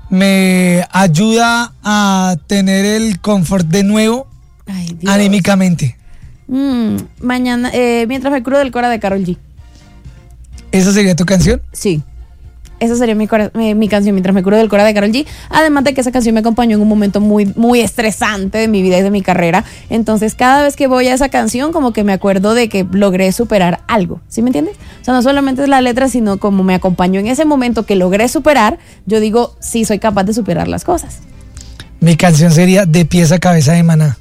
me ayuda a tener el confort de nuevo. Ay, Dios. Anímicamente. Mañana, mientras me curo del Cora de Karol G. ¿Esa sería tu canción? Sí. Esa sería mi canción, mientras me curo del Cora de Karol G. Además de que esa canción me acompañó en un momento muy, muy estresante de mi vida y de mi carrera. Entonces, cada vez que voy a esa canción, como que me acuerdo de que logré superar algo. ¿Sí me entiendes? O sea, no solamente es la letra, sino como me acompañó en ese momento que logré superar, yo digo, sí, soy capaz de superar las cosas. Mi canción sería De Pies a Cabeza de Maná.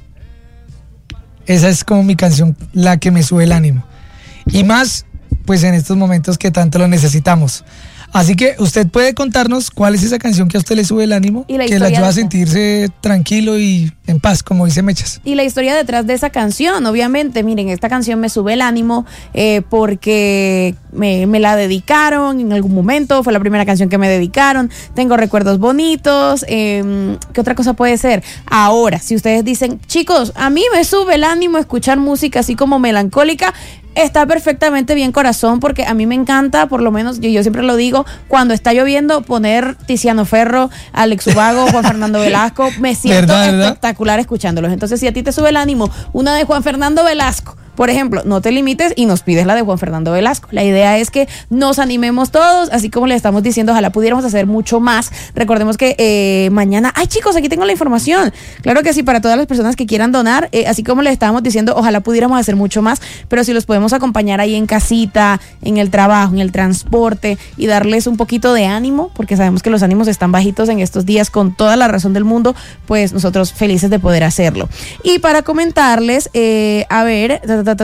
Esa es como mi canción, la que me sube el ánimo. Y más, pues en estos momentos que tanto lo necesitamos. Así que usted puede contarnos cuál es esa canción que a usted le sube el ánimo, que le ayuda a sentirse tranquilo y en paz, como dice Mechas. Y la historia detrás de esa canción, obviamente, miren, esta canción me sube el ánimo porque me la dedicaron en algún momento, fue la primera canción que me dedicaron, tengo recuerdos bonitos. ¿Qué otra cosa puede ser? Ahora, si ustedes dicen, chicos, a mí me sube el ánimo escuchar música así como melancólica, está perfectamente bien, corazón, porque a mí me encanta, por lo menos yo siempre lo digo, cuando está lloviendo, poner Tiziano Ferro, Alex Ubago, Juan Fernando Velasco, me siento espectacular escuchándolos. Entonces, si a ti te sube el ánimo una de Juan Fernando Velasco, por ejemplo, no te limites y nos pides la de Juan Fernando Velasco. La idea es que nos animemos todos, así como le estamos diciendo, ojalá pudiéramos hacer mucho más. Recordemos que mañana, ay chicos, aquí tengo la información. Claro que sí, para todas las personas que quieran donar, así como les estábamos diciendo, ojalá pudiéramos hacer mucho más, pero si los podemos acompañar ahí en casita, en el trabajo, en el transporte y darles un poquito de ánimo, porque sabemos que los ánimos están bajitos en estos días con toda la razón del mundo, pues nosotros felices de poder hacerlo. Y para comentarles, a ver,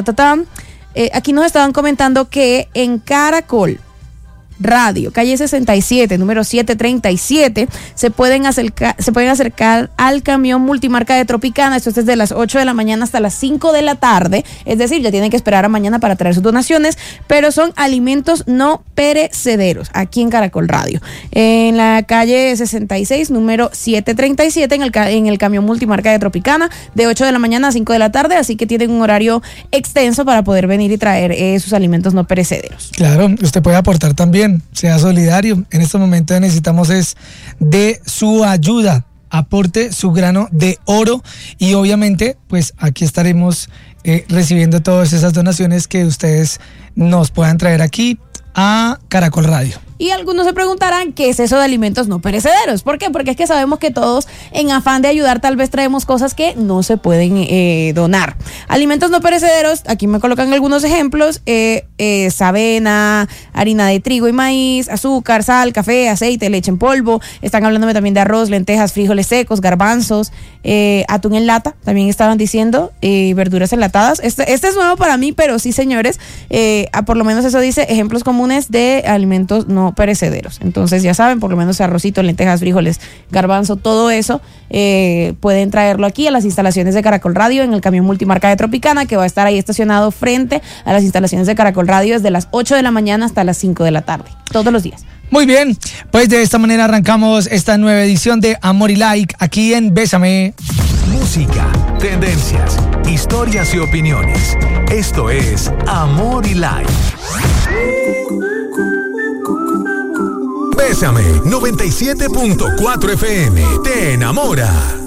aquí nos estaban comentando que en Caracol Radio, calle 67, número 737, se pueden acercar al camión multimarca de Tropicana. Esto es desde las 8 de la mañana hasta las 5 de la tarde, es decir, ya tienen que esperar a mañana para traer sus donaciones, pero son alimentos no perecederos, aquí en Caracol Radio, en la calle 66, número 737, en el camión multimarca de Tropicana, de 8 de la mañana a 5 de la tarde, así que tienen un horario extenso para poder venir y traer sus alimentos no perecederos. Claro, usted puede aportar también. Sea solidario. En este momento necesitamos es de su ayuda. Aporte su grano de oro y obviamente pues aquí estaremos recibiendo todas esas donaciones que ustedes nos puedan traer aquí a Caracol Radio. Y algunos se preguntarán qué es eso de alimentos no perecederos. ¿Por qué? Porque es que sabemos que todos en afán de ayudar tal vez traemos cosas que no se pueden donar. Alimentos no perecederos, aquí me colocan algunos ejemplos, avena, harina de trigo y maíz, azúcar, sal, café, aceite, leche en polvo. Están hablándome también de arroz, lentejas, frijoles secos, garbanzos, atún en lata, también estaban diciendo, verduras enlatadas. Este es nuevo para mí, pero sí, señores, por lo menos eso dice ejemplos comunes de alimentos no perecederos. Entonces ya saben, por lo menos arrocito, lentejas, frijoles, garbanzo, todo eso pueden traerlo aquí a las instalaciones de Caracol Radio en el camión multimarca de Tropicana, que va a estar ahí estacionado frente a las instalaciones de Caracol Radio desde las 8 de la mañana hasta las 5 de la tarde, todos los días. Muy bien, pues de esta manera arrancamos esta nueva edición de Amor y Like aquí en Bésame. Música, tendencias, historias y opiniones. Esto es Amor y Like. Bésame 97.4 FM. Te enamora.